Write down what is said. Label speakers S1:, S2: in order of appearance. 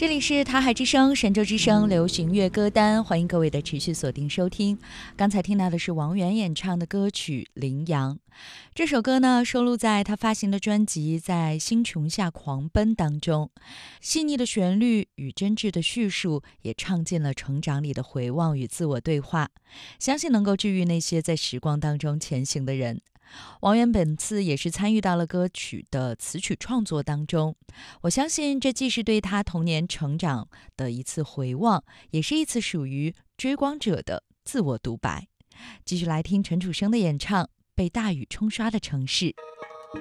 S1: 这里是台海之声、神州之声流行乐歌单，欢迎各位的持续锁定收听。刚才听到的是王源演唱的歌曲《羚羊》，这首歌呢收录在他发行的专辑《在星穹下狂奔》当中。细腻的旋律与真挚的叙述，也唱进了成长里的回望与自我对话，相信能够治愈那些在时光当中前行的人。王源本次也是参与到了歌曲的词曲创作当中，我相信这既是对他童年成长的一次回望，也是一次属于追光者的自我独白。继续来听陈楚生的演唱《被大雨冲刷的城市》。